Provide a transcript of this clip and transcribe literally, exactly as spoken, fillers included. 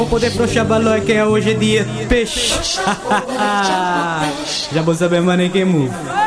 Vou poder frouxar balão que é hoje é dia de peixe. Já vou saber, mano, em que move.